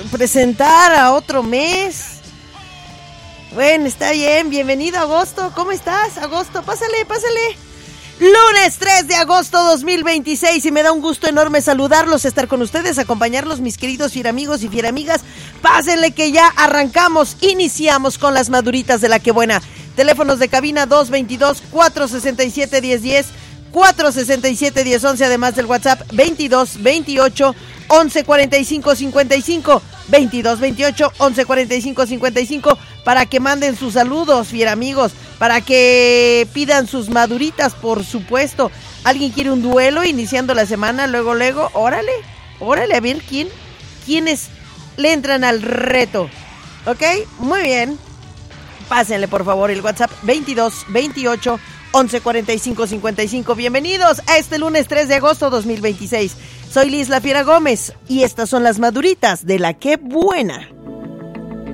presentar a otro mes. Bueno, está bien, bienvenido agosto. ¿Cómo estás, agosto? Pásale. Lunes 3 de agosto 2026 y me da un gusto enorme saludarlos, estar con ustedes, acompañarlos, mis queridos fieramigos y fieramigas. Pásenle que ya arrancamos, iniciamos con las maduritas de la que buena. Teléfonos de cabina 222-467-1010, 467-1011, además del WhatsApp 22-28-11-45-55, 22-28-11-45-55, para que manden sus saludos, fieramigos, para que pidan sus maduritas, por supuesto. ¿Alguien quiere un duelo iniciando la semana? Luego, órale, a ver quiénes le entran al reto. ¿Ok? Muy bien. Pásenle, por favor, el WhatsApp 22-28-11-45-55. Bienvenidos a este lunes 3 de agosto 2026. Soy Liz La Fiera Gómez y estas son las maduritas de la que buena.